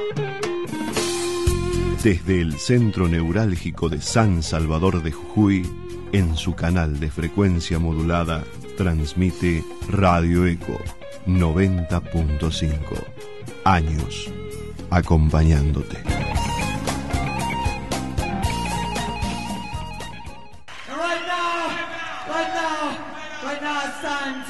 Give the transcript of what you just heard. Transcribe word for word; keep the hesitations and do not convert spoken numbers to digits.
Desde el centro neurálgico de San Salvador de Jujuy, en su canal de frecuencia modulada, transmite Radio Eco noventa punto cinco. Años acompañándote. Right now, right now, right now it's time